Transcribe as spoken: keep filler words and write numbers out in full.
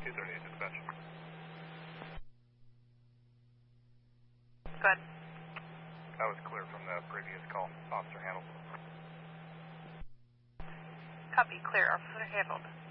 two thirty-eight dispatch. Good. That was clear from the previous call. Officer handled. Copy. Clear. Officer handled.